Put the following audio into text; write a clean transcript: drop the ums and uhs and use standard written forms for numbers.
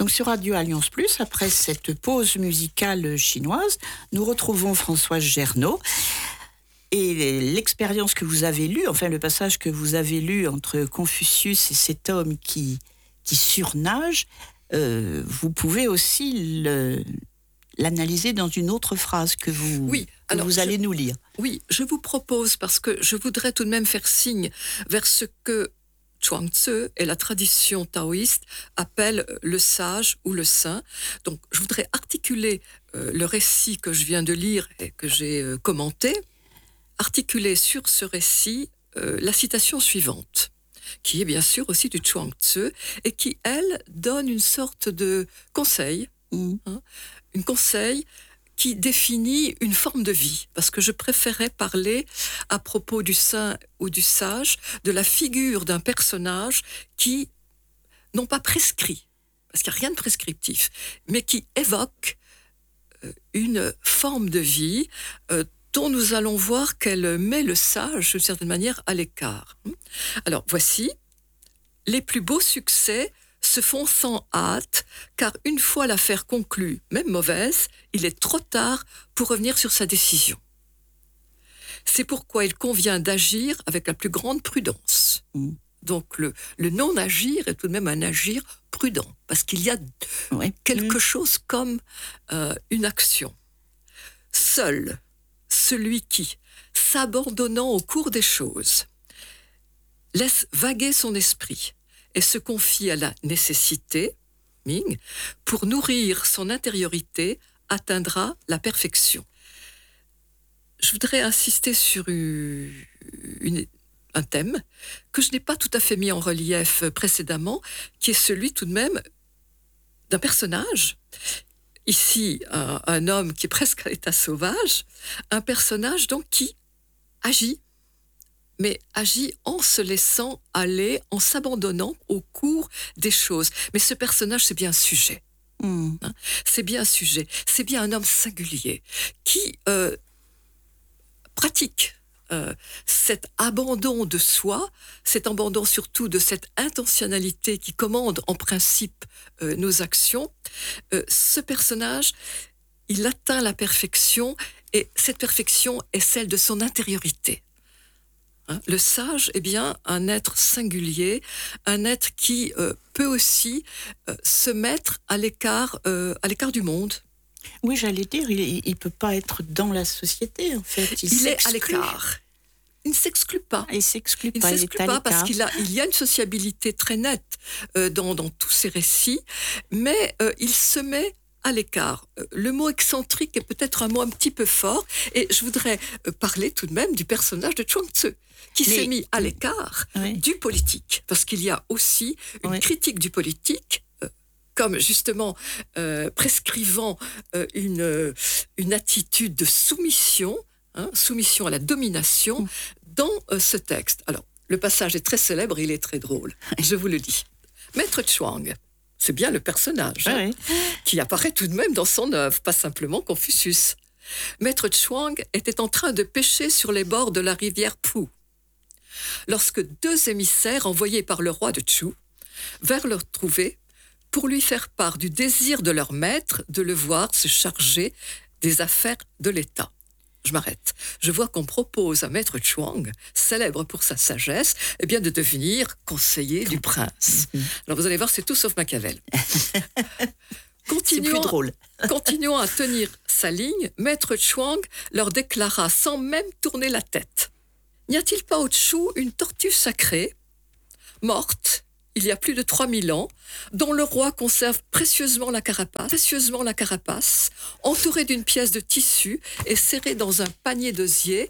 Donc sur Radio Alliance Plus, après cette pause musicale chinoise, nous retrouvons Françoise Gernaud. Et l'expérience que vous avez lue, enfin le passage que vous avez lu entre Confucius et cet homme qui surnage, vous pouvez aussi l'analyser dans une autre phrase que vous, allez nous lire. Oui, je vous propose, parce que je voudrais tout de même faire signe vers ce que Chuang-Tzu et la tradition taoïste appellent le sage ou le saint. Donc, je voudrais articuler le récit que je viens de lire et que j'ai commenté, articuler sur ce récit la citation suivante, qui est bien sûr aussi du Chuang-Tzu et qui, elle, donne une sorte de conseil, un conseil qui définit une forme de vie, parce que je préférais parler, à propos du saint ou du sage, de la figure d'un personnage qui, non pas prescrit, parce qu'il n'y a rien de prescriptif, mais qui évoque une forme de vie dont nous allons voir qu'elle met le sage, d'une certaine manière, à l'écart. Alors, voici, les plus beaux succès se font sans hâte, car une fois l'affaire conclue, même mauvaise, il est trop tard pour revenir sur sa décision. C'est pourquoi il convient d'agir avec la plus grande prudence. Donc le non-agir est tout de même un agir prudent, parce qu'il y a quelque chose comme une action. Seul celui qui, s'abandonnant au cours des choses, laisse vaguer son esprit, et se confie à la nécessité, Ming, pour nourrir son intériorité, atteindra la perfection. Je voudrais insister sur un thème que je n'ai pas tout à fait mis en relief précédemment, qui est celui tout de même d'un personnage. Ici, un homme qui est presque à l'état sauvage, un personnage donc qui agit, mais agit en se laissant aller, en s'abandonnant au cours des choses. Mais ce personnage, c'est bien un sujet. C'est bien un sujet. C'est bien un homme singulier qui pratique cet abandon de soi, cet abandon surtout de cette intentionnalité qui commande en principe nos actions. Ce personnage, il atteint la perfection, et cette perfection est celle de son intériorité. Le sage est bien un être singulier, un être qui peut aussi se mettre à l'écart du monde. Oui, j'allais dire, il ne peut pas être dans la société, en fait. Il est à l'écart. Il ne s'exclut pas. Il ne s'exclut pas, il s'exclut pas parce qu'il y a une sociabilité très nette dans tous ses récits, mais il se met à l'écart. Le mot excentrique est peut-être un mot un petit peu fort, et je voudrais parler tout de même du personnage de Chuang-Tzu, qui s'est mis à l'écart du politique, parce qu'il y a aussi une critique du politique, comme justement prescrivant une attitude de soumission, soumission à la domination, dans ce texte. Alors, le passage est très célèbre, il est très drôle, je vous le dis. Maître Chuang, c'est bien le personnage qui apparaît tout de même dans son œuvre, pas simplement Confucius. Maître Chuang était en train de pêcher sur les bords de la rivière Pu, lorsque 2 émissaires envoyés par le roi de Chu vinrent le trouver pour lui faire part du désir de leur maître de le voir se charger des affaires de l'État. Je m'arrête. Je vois qu'on propose à Maître Chuang, célèbre pour sa sagesse, de devenir conseiller du prince. Alors vous allez voir, c'est tout sauf Machiavel. C'est plus drôle. Continuant à tenir sa ligne, Maître Chuang leur déclara sans même tourner la tête: n'y a-t-il pas au Chu une tortue sacrée, morte il y a plus de 3000 ans, dont le roi conserve précieusement la carapace, entourée d'une pièce de tissu et serrée dans un panier d'osier,